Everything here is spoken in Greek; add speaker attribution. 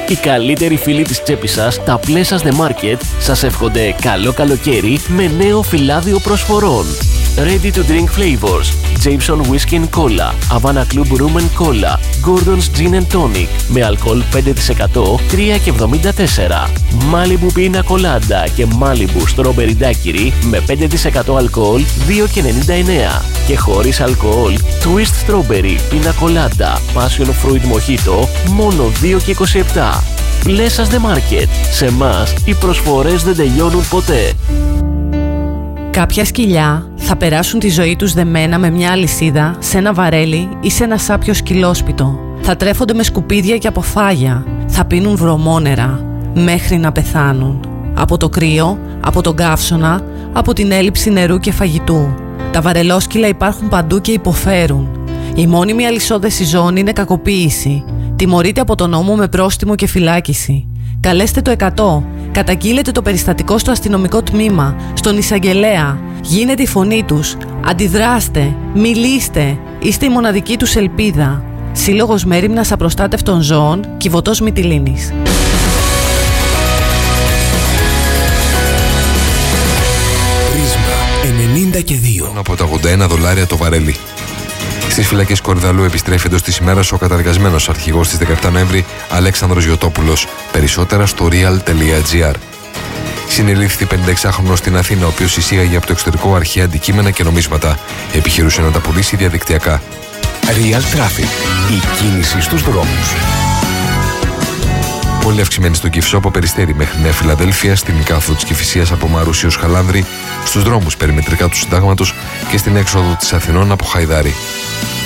Speaker 1: Οι καλύτεροι φίλοι της τσέπης σας, τα Pleasures The Market, σας εύχονται καλό καλοκαίρι με νέο φυλάδιο προσφορών. Ready to drink flavors, Jameson Whiskey and Cola, Havana Club Rum and Cola, Gordon's Gin and Tonic με αλκοόλ 5%, 3,74. Malibu Pina Colada και Malibu Strawberry Daiquiri με 5% αλκοόλ, 2,99. Και χωρίς αλκοόλ, Twist Strawberry Pina Colada, Passion Fruit Mojito, μόνο 2,27. Pleasures The Market. Σε μας οι προσφορές δεν τελειώνουν ποτέ.
Speaker 2: Κάποια σκυλιά θα περάσουν τη ζωή τους δεμένα με μια αλυσίδα σε ένα βαρέλι ή σε ένα σάπιο σκυλόσπιτο. Θα τρέφονται με σκουπίδια και αποφάγια. Θα πίνουν βρωμόνερα μέχρι να πεθάνουν. Από το κρύο, από τον καύσωνα, από την έλλειψη νερού και φαγητού. Τα βαρελόσκυλα υπάρχουν παντού και υποφέρουν. Η μόνιμη αλυσόδεση ζώων είναι κακοποίηση. Τιμωρείται από τον νόμο με πρόστιμο και φυλάκιση. Καλέστε το 100. Καταγγείλετε το περιστατικό στο αστυνομικό τμήμα, στον εισαγγελέα. Γίνετε η φωνή τους. Αντιδράστε. Μιλήστε. Είστε η μοναδική τους ελπίδα. Σύλλογος Μέριμνας Απροστάτευτων Ζώων, Κιβωτός Μυτιλήνης.
Speaker 3: Ρίσμα 92.
Speaker 4: Από τα $81 το βαρέλι. Στις φυλακές Κορυδαλού επιστρέφει εντός της ημέρας ο καταδικασμένος αρχηγός της 17 Νοέμβρη Αλέξανδρος Γιωτόπουλος. Περισσότερα στο real.gr. Συνελήφθη 56χρονος στην Αθήνα, ο οποίος εισήγαγε από το εξωτερικό αρχαία αντικείμενα και νομίσματα. Επιχειρούσε να τα πουλήσει διαδικτυακά.
Speaker 3: Real Traffic. Η κίνηση στους δρόμους.
Speaker 4: Πολύ αυξημένη στον Κυφσό από Περιστέρι μέχρι Νέα Φιλαδέλφια, στην κάθοδο της Κηφισίας από Μαρούσι ως Χαλάνδρη, στους δρόμους περιμετρικά του Συντάγματος και στην έξοδο της Αθηνών από Χαϊδάρη.